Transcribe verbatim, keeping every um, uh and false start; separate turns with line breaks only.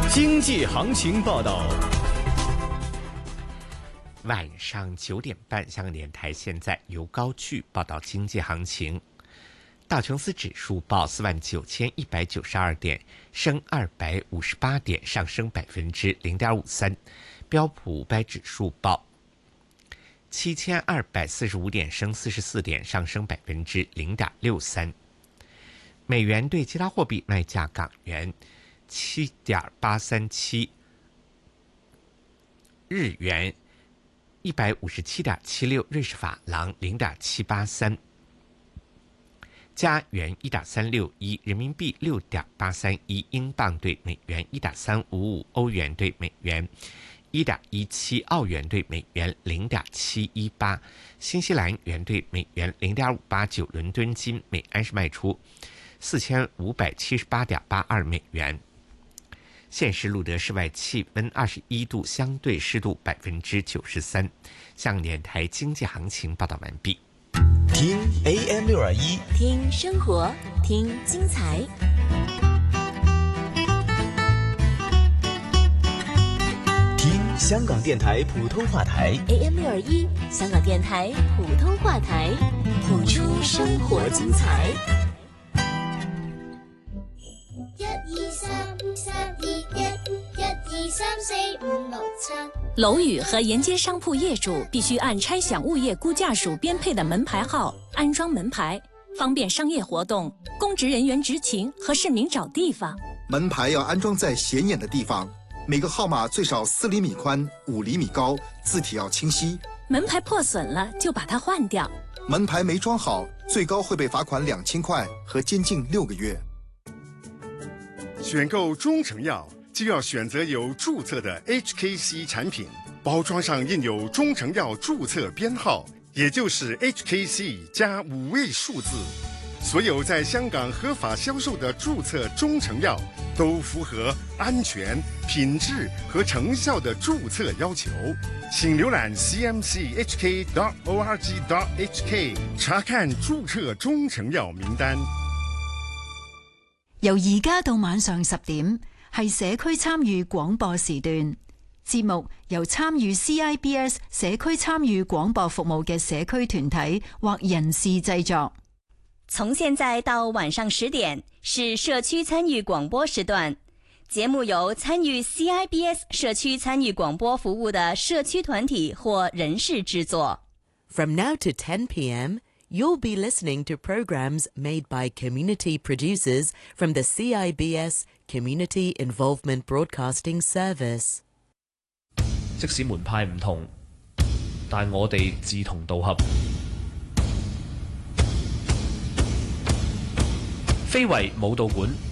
经济行情报道。
晚上九点半，香港电台现在由高炬报道经济行情。道琼斯指数报四万九千一百九十二点，升二百五十八点，上升百分之零点五三。标普五百指数报七千二百四十五点，升四十四点，上升百分之零点六三。美元对其他货币卖价：港元七点八三七，日元一百五十七点七六，瑞士法郎零点七八三，加元一点三六一，人民币六点八三一，英镑对美元一点三五五，欧元对美元一点一七，澳元对美元零点七一八，新西兰元对美元零点五八九。伦敦金每安士卖出四千五百七十八点八二美元。现时录得室外气温二十一度，相对湿度百分之九十三。香港电台经济行情报道完毕。
听 A M 六二一，
听生活，听精彩。
听香港电台普通话台
A M 六二一，香港电台普通话台，谱出生活精彩。
一二三三二一，一二三四五六七。
楼宇和沿街商铺业主必须按拆饷物业估价署编配的门牌号安装门牌，方便商业活动、公职人员执勤和市民找地方。
门牌要安装在显眼的地方，每个号码最少四厘米宽、五厘米高，字体要清晰。
门牌破损了就把它换掉。
门牌没装好，最高会被罚款两千块和监禁六个月。
选购中成药就要选择有注册的 H K C 产品，包装上印有中成药注册编号，也就是 H K C 加五位数字。所有在香港合法销售的注册中成药都符合安全、品质和成效的注册要求。请浏览 c m c h k dot org dot h k 查看注册中成藥名單。
由而家到晚上十點係社區參與廣播時段，節目由參與 C I B S 社區參與廣播服務嘅社區團體或人士製作。
從現在到晚上十點是社區參與廣播時段，節目由參與 C I B S 社區參與廣播服務的社區團體或人士製作。
From now to ten p.m., you'll be listening to programs made by community producers from the C I B S Community Involvement Broadcasting Service.
即使門派唔同，但我哋志同道合。非遺舞蹈館